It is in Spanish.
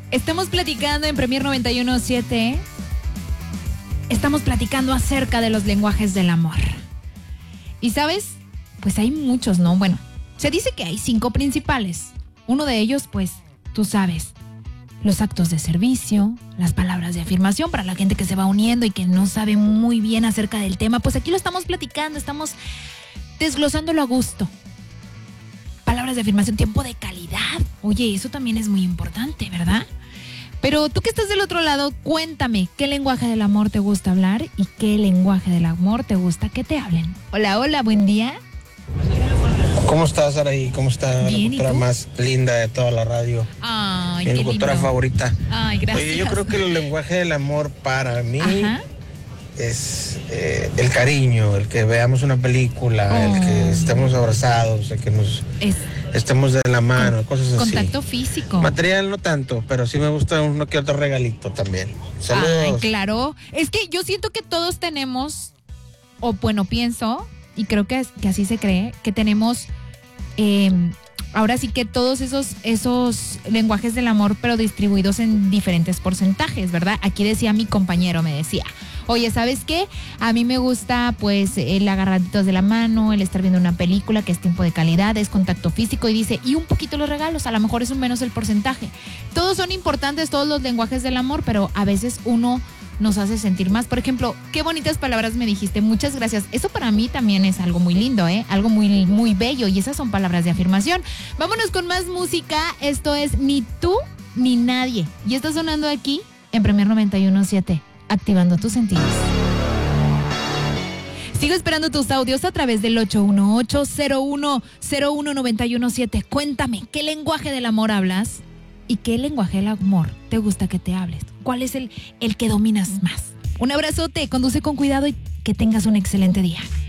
Estamos platicando en Premier 91.7. Estamos platicando acerca de los lenguajes del amor. Y sabes, pues hay muchos, ¿no? Bueno, se dice que hay 5 principales. Uno de ellos, pues, tú sabes, los actos de servicio, las palabras de afirmación para la gente que se va uniendo y que no sabe muy bien acerca del tema. Pues aquí lo estamos platicando, estamos desglosándolo a gusto. Palabras de afirmación, tiempo de calidad. Oye, eso también es muy importante, ¿verdad? Pero tú que estás del otro lado, cuéntame, ¿qué lenguaje del amor te gusta hablar y qué lenguaje del amor te gusta que te hablen? Hola, hola, buen día. ¿Cómo estás, Araí? ¿Cómo está la Bien, locutora más linda de toda la radio? Ay, Mi qué locutora lindo. favorita. Ay, gracias. Oye, yo creo que el lenguaje del amor para mí Ajá. es el cariño, el que veamos una película, el que estemos abrazados, el que nos Es estemos de la mano, cosas así. contacto físico. Material no tanto, pero sí me gusta uno que otro regalito también. Saludos. Ay, claro. Es que yo siento que todos tenemos, o bueno, pienso, y creo que así se cree, que tenemos, ahora sí que todos esos lenguajes del amor, pero distribuidos en diferentes porcentajes, ¿verdad? Aquí decía mi compañero, me decía, oye, ¿sabes qué? A mí me gusta, pues, el agarraditos de la mano, el estar viendo una película, que es tiempo de calidad, es contacto físico, y dice, y un poquito los regalos, a lo mejor es un menos el porcentaje. Todos son importantes, todos los lenguajes del amor, pero a veces uno nos hace sentir más. Por ejemplo, qué bonitas palabras me dijiste, muchas gracias. Eso para mí también es algo muy lindo, algo muy, muy bello, y esas son palabras de afirmación. Vámonos con más música. Esto es Ni tú ni nadie, y está sonando aquí en Premier 91.7, activando tus sentidos. Sigo esperando tus audios a través del 818-0101-917. Cuéntame, ¿qué lenguaje del amor hablas? ¿Y qué lenguaje del amor te gusta que te hables? ¿Cuál es el que dominas más? Un abrazote, conduce con cuidado y que tengas un excelente día.